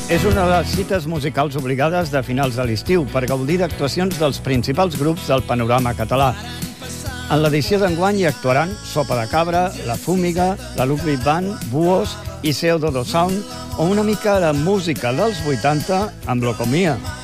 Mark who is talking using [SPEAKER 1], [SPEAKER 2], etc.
[SPEAKER 1] És una de les cites musicals obligades de finals de l'estiu per gaudir d'actuacions dels principals grups del panorama català. En l'edició d'enguany hi actuaran Sopa de Cabra, La Fúmiga, la Ludwig Band, Buos i Seu Dodo Sound o una mica de música dels 80 amb Locomia.